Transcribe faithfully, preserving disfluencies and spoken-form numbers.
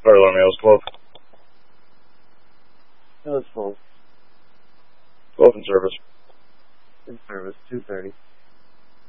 Fire alarm, Ales twelve. That was full. twelve in service. In service, two thirty.